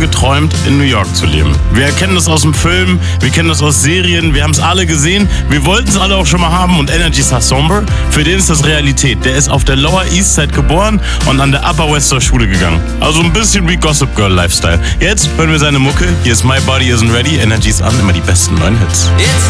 geträumt, in New York zu leben. Wir kennen das aus dem Film, wir kennen das aus Serien, wir haben es alle gesehen, wir wollten es alle auch schon mal haben und Energy Somber, für den ist das Realität. Der ist auf der Lower East Side geboren und an der Upper West Side Schule gegangen. Also ein bisschen wie Gossip Girl Lifestyle. Jetzt hören wir seine Mucke, hier ist My Body Isn't Ready, Energy ist an, immer die besten neuen Hits.